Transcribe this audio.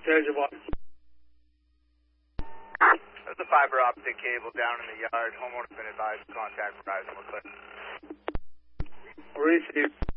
There's a fiber optic cable down in the yard. Homeowner's been advised to contact Verizon. We're clear. Receive.